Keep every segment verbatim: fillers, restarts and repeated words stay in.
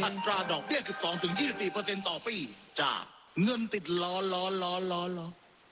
อัตราดอกเบี้ย สิบสองถึงยี่สิบสี่เปอร์เซ็นต์ ต่อปีจากเงินติดล้อล้อล้อล้อล้อ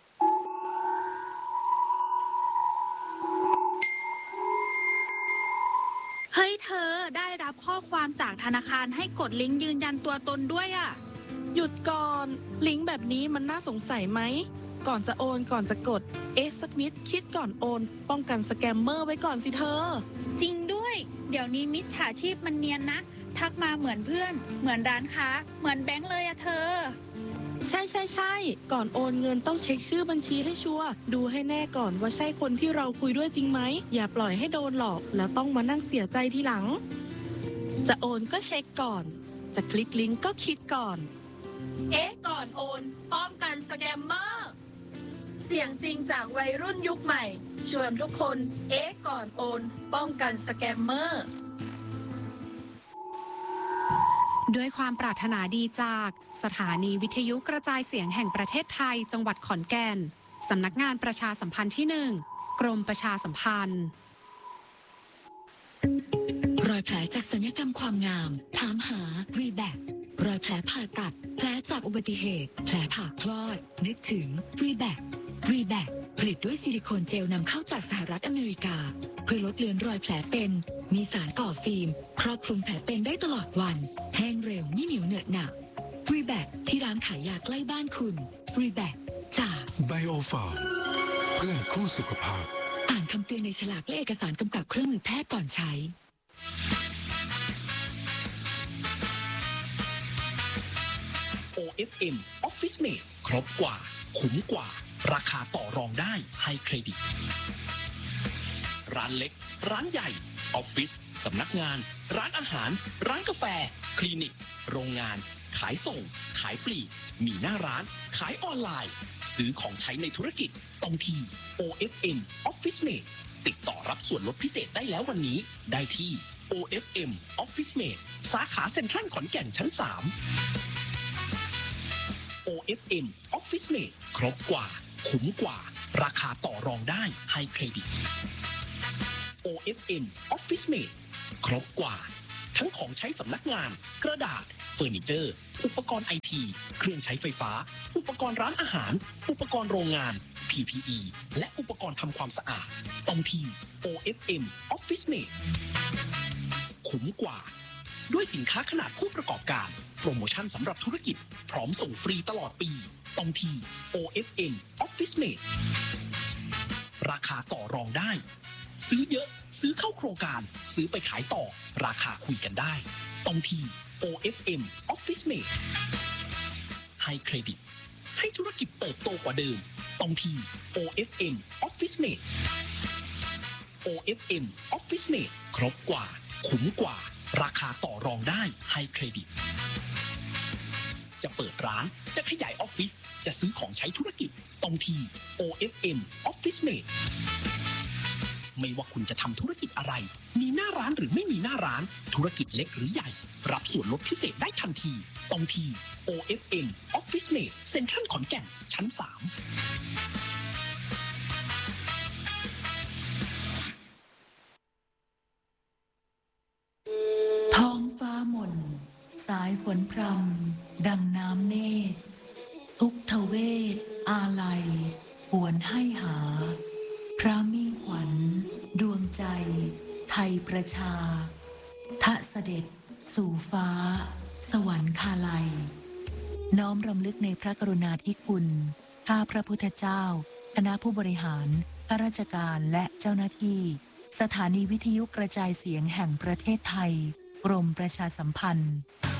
เฮ้ยเธอได้รับข้อความจากธนาคารให้กดลิงก์ยืนยันตัวตนด้วยอ่ะหยุดก่อนลิงก์แบบนี้มันน่าสงสัยไหมก่อนจะโอนก่อนจะกดเอ๊ะสักนิดคิดก่อนโอนป้องกันสแกมเมอร์ไว้ก่อนสิเธอจริงด้วยเดี๋ยวนี้มิจฉาชีพมันเนียนนะทักมาเหมือนเพื่อนเหมือนร้านค้าเหมือนแบงค์เลยอะเธอใช่ใช่ใช่ก่อนโอนเงินต้องเช็คชื่อบัญชีให้ชัวร์ดูให้แน่ก่อนว่าใช่คนที่เราคุยด้วยจริงไหมอย่าปล่อยให้โดนหลอกแล้วต้องมานั่งเสียใจทีหลังจะโอนก็เช็คก่อนจะคลิกลิงก์ก็คิดก่อนเอ๊ะก่อนโอนป้องกันสแกมเมอร์เสียงจริงจากวัยรุ่นยุคใหม่ชวนทุกคนเอ๊ะก่อนโอนป้องกันสแกมเมอร์ด้วยความปรารถนาดีจากสถานีวิทยุกระจายเสียงแห่งประเทศไทยจังหวัดขอนแก่นสำนักงานประชาสัมพันธ์ที่หนึ่งกรมประชาสัมพันธ์รอยแผลจากศัลยกรรมความงามถามหารีแบครอยแผลผ่าตัดแผลจากอุบัติเหตุแผลผ่าคลอดนึกถึงรีแบครีแบคผลิตด้วยซิลิโคนเจลนำเข้าจากสหรัฐอเมริกาเพื่อลดเลือนรอยแผลเป็นมีสารก่อฟิล์มครอบคลุมแผลเป็นได้ตลอดวันแห้งเร็วไม่เหนียวเหนอะหนะรีแบคที่ร้านขายยาใกล้บ้านคุณรีแบคจากไบโอฟาร์มเพื่อคู่สุขภาพอ่านคำเตือนในฉลากและเอกสารกำกับเครื่องมือแพทย์ก่อนใช้โอ เอฟ เอ็ม Office Mate ครบกว่าคุ้มกว่าราคาต่อรองได้ให้เครดิตร้านเล็กร้านใหญ่ออฟฟิศสำนักงานร้านอาหารร้านกาแฟคลินิกโรงงานขายส่งขายปลีกมีหน้าร้านขายออนไลน์ซื้อของใช้ในธุรกิจต้องที่ โอ เอฟ เอ็ม Office Mate ติดต่อรับส่วนลดพิเศษได้แล้ววันนี้ได้ที่ โอ เอฟ เอ็ม Office Mate สาขาเซ็นทรัลขอนแก่นชั้นสามโอ เอฟ เอ็ม Office Mate ครบกว่าคุ้มกว่าราคาต่อรองได้ให้เครดิต โอ เอฟ เอ็ม Office Mate ครบกว่าทั้งของใช้สำนักงานกระดาษเฟอร์นิเจอร์อุปกรณ์ไอทีเครื่องใช้ไฟฟ้าอุปกรณ์ร้านอาหารอุปกรณ์โรงงาน พี พี อี และอุปกรณ์ทำความสะอาดต้องที่ โอ เอฟ เอ็ม Office Mate คุ้มกว่าด้วยสินค้าขนาดผู้ประกอบการโปรโมชั่นสำหรับธุรกิจพร้อมส่งฟรีตลอดปีต้องที่ โอ เอฟ เอ็ม Office Mate ราคาต่อรองได้ซื้อเยอะซื้อเข้าโครงการซื้อไปขายต่อราคาคุยกันได้ต้องที่ โอ เอฟ เอ็ม Office Mate ให้เครดิตให้ธุรกิจเติบโตกว่าเดิมต้องที่ โอ เอฟ เอ็ม Office Mate โอ เอฟ เอ็ม Office Mate ครบกว่าคุ้มกว่าราคาต่อรองได้ให้เครดิตจะเปิดร้านจะขยายออฟฟิศจะซื้อของใช้ธุรกิจต้องที่ โอ เอฟ เอ็ม Office Mate ไม่ว่าคุณจะทำธุรกิจอะไรมีหน้าร้านหรือไม่มีหน้าร้านธุรกิจเล็กหรือใหญ่รับส่วนลดพิเศษได้ทันทีต้องที่ โอ เอฟ เอ็ม Office Mate เซ็นทรัลขอนแก่นชั้นสามท้องฟ้าหม่นสายฝนพรำดังน้ำเนตรทุกทเวทอาลัยหวนให้หาพระมิ่งขวัญดวงใจไทยประชาทะเสด็จสู่ฟ้าสวรรคาลัยน้อมรำลึกในพระกรุณาธิคุณข้าพระพุทธเจ้าคณะผู้บริหารข้าราชการและเจ้าหน้าที่สถานีวิทยุกระจายเสียงแห่งประเทศไทยกรมประชาสัมพันธ์